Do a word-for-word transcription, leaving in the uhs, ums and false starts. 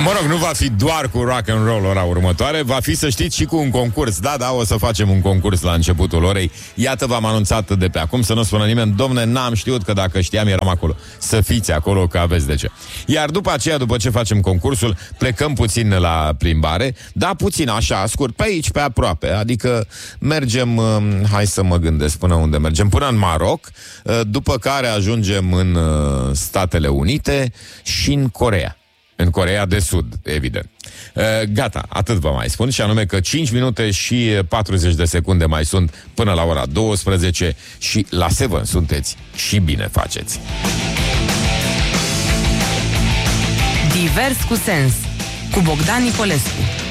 Mă rog, nu va fi doar cu rock and roll ora următoare, va fi, să știți, și cu un concurs. Da, da, o să facem un concurs la începutul orei. Iată, v-am anunțat de pe acum, să nu spună nimeni: domne, n-am știut, că dacă știam eram acolo. Să fiți acolo, că aveți de ce. Iar după aceea, după ce facem concursul, plecăm puțin la plimbare. Da, puțin, așa, scurt, pe aici, pe aproape. Adică mergem, hai să mă gândesc până unde mergem, până în Maroc, după care ajungem în Statele Unite și în Coreea. În Coreea de Sud, evident. Gata, atât vă mai spun, și anume că cinci minute și patruzeci de secunde mai sunt până la ora douăsprezece și la Seven sunteți și bine faceți. Divers cu sens, cu Bogdan Nicolescu.